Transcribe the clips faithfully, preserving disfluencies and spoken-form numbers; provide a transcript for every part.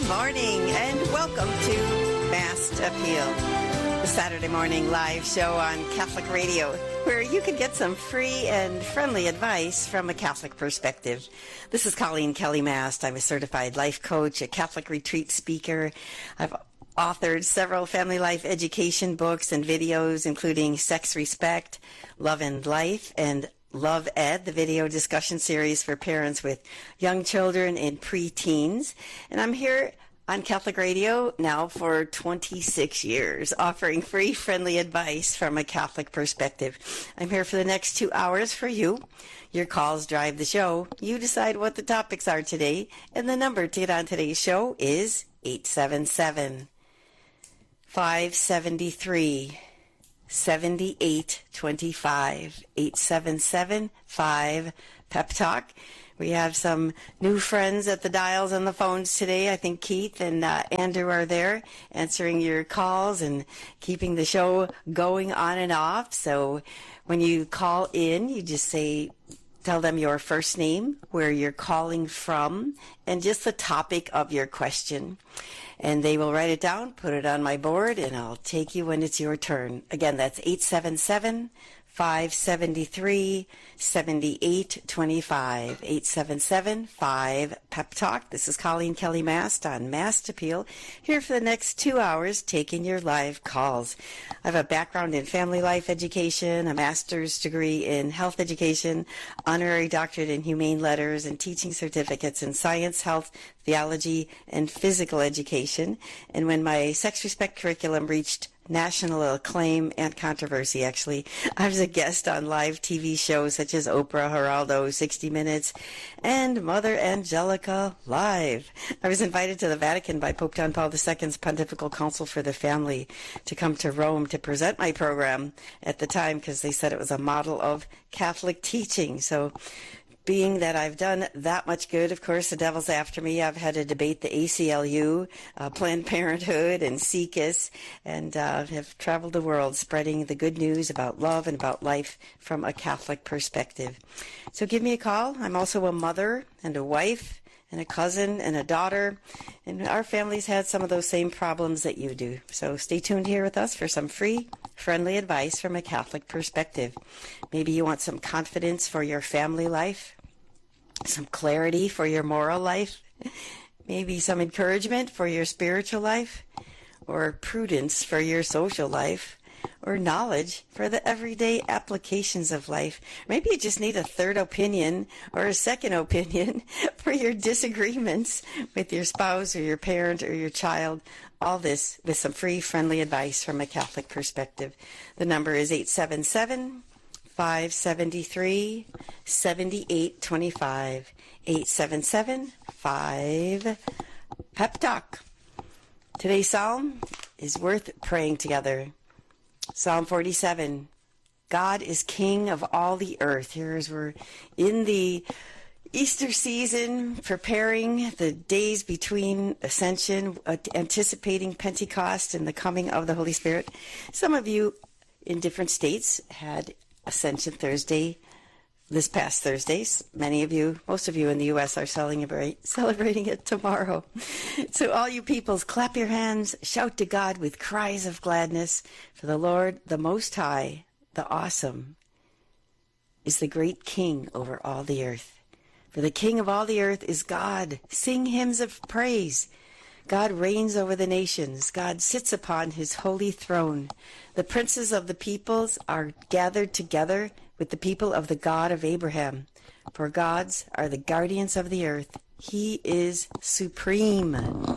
morning and welcome to Mass Appeal, the Saturday morning live show on Catholic Radio, where you can get some free and friendly advice from a Catholic perspective. This is Colleen Kelly Mast. I'm a certified life coach, a Catholic retreat speaker. I've authored several family life education books and videos, including Sex Respect, Love and Life, and Love Ed, the video discussion series for parents with young children and preteens. And I'm here on Catholic Radio now for twenty-six years, offering free, friendly advice from a Catholic perspective. I'm here for the next two hours for you. Your calls drive the show. You decide what the topics are today, and the number to get on today's show is eight seven seven, five seven three, seventy-eight twenty-five, eight seven seven, five, Pep Talk. We have some new friends at the dials and the phones today. I think Keith and uh, Andrew are there answering your calls and keeping the show going on and off. So when you call in, you just say, tell them your first name, where you're calling from, and just the topic of your question. And they will write it down, put it on my board, and I'll take you when it's your turn. Again, that's eight seven seven, five seven three, seventy-eight twenty-five, eight seven seven, five, Pep Talk. This is Colleen Kelly Mast on Mast Appeal, here for the next two hours, taking your live calls. I have a background in family life education, a master's degree in health education, honorary doctorate in humane letters, and teaching certificates in science, health, theology, and physical education. And when my Sex Respect curriculum reached national acclaim and controversy, actually, I was a guest on live T V shows such as Oprah, Geraldo, sixty minutes, and Mother Angelica Live. I was invited to the Vatican by Pope John Paul the Second's Pontifical Council for the Family to come to Rome to present my program at the time, because they said it was a model of Catholic teaching. So being that I've done that much good, of course, the devil's after me. I've had to debate the A C L U, uh, Planned Parenthood, and C I C U S, and uh, have traveled the world spreading the good news about love and about life from a Catholic perspective. So give me a call. I'm also a mother and a wife and a cousin and a daughter, and our family's had some of those same problems that you do. So stay tuned here with us for some free, friendly advice from a Catholic perspective. Maybe you want some confidence for your family life, some clarity for your moral life, maybe some encouragement for your spiritual life, or prudence for your social life, or knowledge for the everyday applications of life. Maybe you just need a third opinion or a second opinion for your disagreements with your spouse or your parent or your child. All this with some free, friendly advice from a Catholic perspective. The number is eight seven seven, five seven three, seventy-eight twenty-five, eight seven seven, five, Pep Talk. Today's psalm is worth praying together. Psalm forty-seven, God is King of all the earth. Here as we're in the Easter season, preparing the days between Ascension, uh, anticipating Pentecost and the coming of the Holy Spirit. Some of you in different states had Ascension Thursday this past Thursday. Many of you, most of you in the U S are celebrate, celebrating it tomorrow. So all you peoples, clap your hands, shout to God with cries of gladness, for the Lord, the Most High, the Awesome, is the great King over all the earth. For the King of all the earth is God. Sing hymns of praise. God reigns over the nations. God sits upon his holy throne. The princes of the peoples are gathered together with the people of the God of Abraham. For gods are the guardians of the earth. He is supreme. And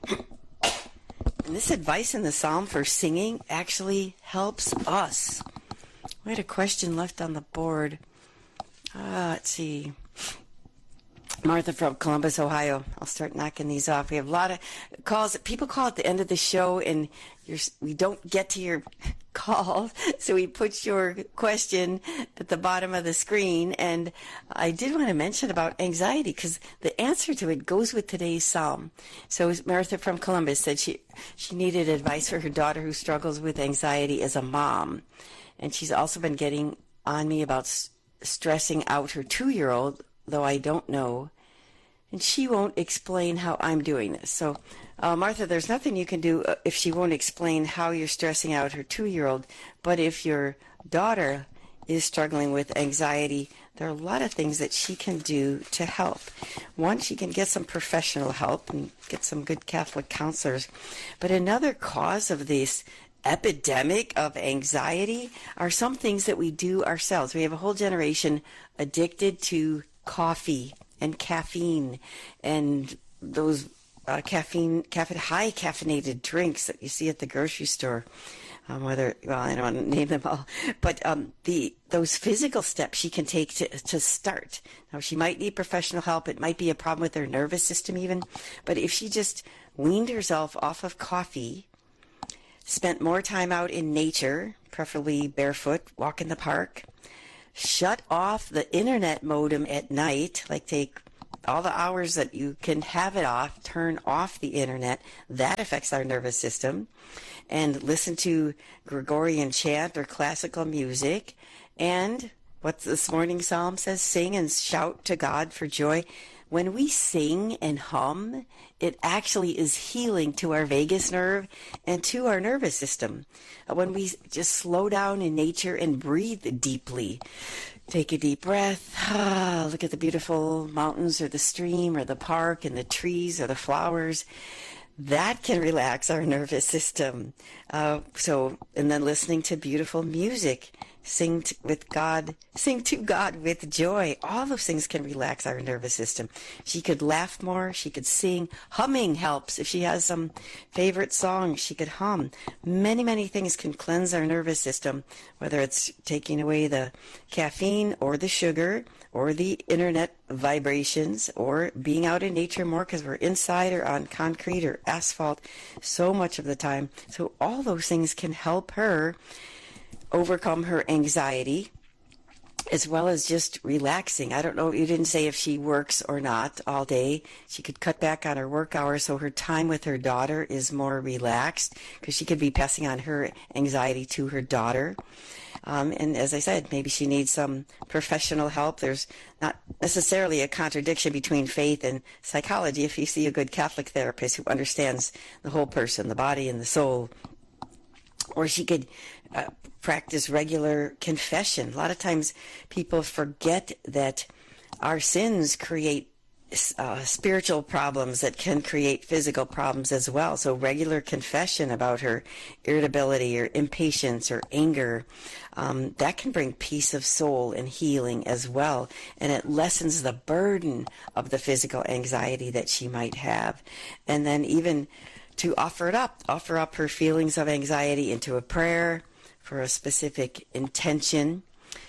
this advice in the psalm for singing actually helps us. We had a question left on the board. Uh, let's see. Martha from Columbus, Ohio. I'll start knocking these off. We have a lot of calls. People call at the end of the show, and you're, we don't get to your call, so we put your question at the bottom of the screen. And I did want to mention about anxiety, because the answer to it goes with today's psalm. So Martha from Columbus said she, she needed advice for her daughter who struggles with anxiety as a mom. And she's also been getting on me about s- stressing out her two-year-old, though I don't know. and she won't explain how I'm doing this. So, uh, Martha, there's nothing you can do if she won't explain how you're stressing out her two-year-old. But if your daughter is struggling with anxiety, there are a lot of things that she can do to help. One, she can get some professional help and get some good Catholic counselors. But another cause of this epidemic of anxiety are some things that we do ourselves. We have a whole generation addicted to coffee and caffeine and those uh, caffeine, caffeine, high caffeinated drinks that you see at the grocery store. Um, whether, well, I don't want to name them all, but um, the those physical steps she can take to, to start. Now, she might need professional help. It might be a problem with her nervous system even. But if she just weaned herself off of coffee, spent more time out in nature, preferably barefoot, walk in the park, shut off the internet modem at night, like take all the hours that you can have it off, turn off the internet, that affects our nervous system, and listen to Gregorian chant or classical music, and what this morning psalm says, sing and shout to God for joy. When we sing and hum, it actually is healing to our vagus nerve and to our nervous system. When we just slow down in nature and breathe deeply, take a deep breath, ah, look at the beautiful mountains or the stream or the park and the trees or the flowers, that can relax our nervous system. Uh, so, and then listening to beautiful music, sing t- with God, sing to God with joy. All those things can relax our nervous system. She could laugh more. She could sing. Humming helps. If she has some favorite song, she could hum. Many, many things can cleanse our nervous system, whether it's taking away the caffeine or the sugar or the internet vibrations or being out in nature more because we're inside or on concrete or asphalt so much of the time. So all those things can help her overcome her anxiety, as well as just relaxing. I don't know, you didn't say if she works or not all day. She could cut back on her work hours so her time with her daughter is more relaxed, because she could be passing on her anxiety to her daughter. Um, and as I said, maybe she needs some professional help. There's not necessarily a contradiction between faith and psychology if you see a good Catholic therapist who understands the whole person, the body and the soul. Or she could uh, practice regular confession. A lot of times people forget that our sins create uh, spiritual problems that can create physical problems as well. So regular confession about her irritability or impatience or anger, um, that can bring peace of soul and healing as well. And it lessens the burden of the physical anxiety that she might have. And then even to offer it up, offer up her feelings of anxiety into a prayer for a specific intention,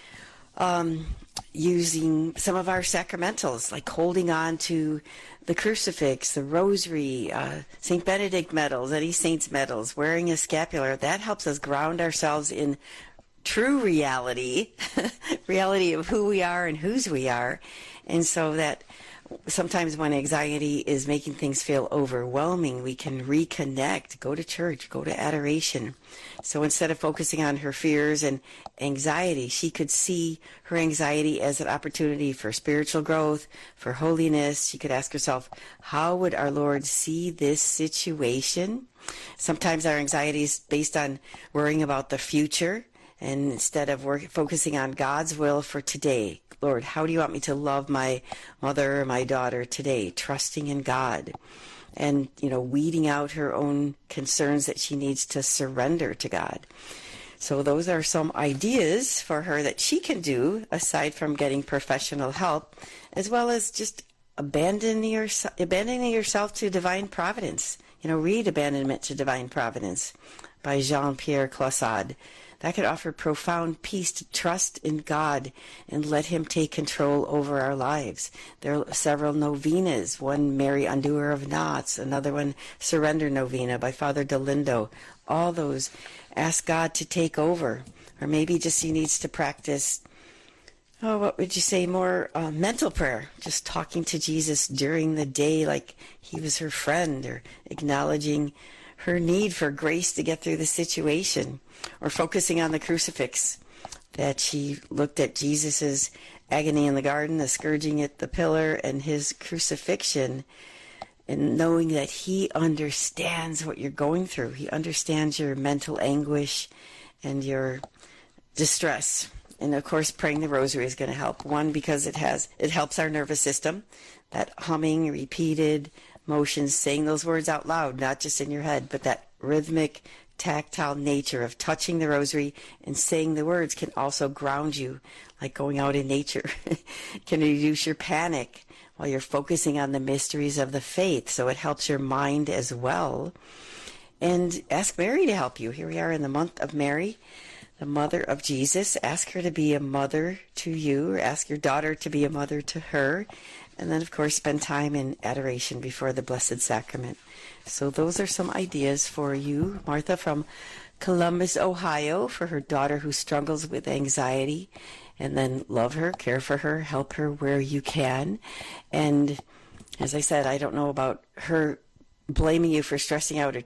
um, using some of our sacramentals, like holding on to the crucifix, the rosary, uh, Saint Benedict medals, any saint's medals, wearing a scapular. That helps us ground ourselves in true reality, reality of who we are and whose we are. And so that sometimes when anxiety is making things feel overwhelming, we can reconnect, go to church, go to adoration. So instead of focusing on her fears and anxiety, she could see her anxiety as an opportunity for spiritual growth, for holiness. She could ask herself, how would our Lord see this situation? Sometimes our anxiety is based on worrying about the future, and instead of work, focusing on God's will for today. Lord, how do you want me to love my mother or my daughter today? Trusting in God. And, you know, weeding out her own concerns that she needs to surrender to God. So those are some ideas for her that she can do, aside from getting professional help, as well as just abandoning, your, abandoning yourself to divine providence. You know, read Abandonment to Divine Providence by Jean-Pierre Caussade. That could offer profound peace to trust in God and let Him take control over our lives. There are several novenas, one Mary Undoer of Knots, another one Surrender Novena by Father Dolindo. All those ask God to take over. Or maybe just he needs to practice, oh, what would you say, more uh, mental prayer, just talking to Jesus during the day like He was her friend, or acknowledging her need for grace to get through the situation, or focusing on the crucifix, that she looked at Jesus's agony in the garden, the scourging at the pillar, and his crucifixion, and knowing that he understands what you're going through. He understands your mental anguish and your distress. And of course, praying the rosary is going to help. One, because it has it helps our nervous system. That humming, repeated motions, saying those words out loud, not just in your head, but that rhythmic, tactile nature of touching the rosary and saying the words can also ground you, like going out in nature. Can reduce your panic while you're focusing on the mysteries of the faith. So it helps your mind as well. And ask Mary to help you. Here we are in the month of Mary, the mother of Jesus. Ask her to be a mother to you, or ask your daughter to be a mother to her. And then, of course, spend time in adoration before the Blessed Sacrament. So those are some ideas for you, Martha, from Columbus, Ohio, for her daughter who struggles with anxiety. And then love her, care for her, help her where you can. And as I said, I don't know about her blaming you for stressing out or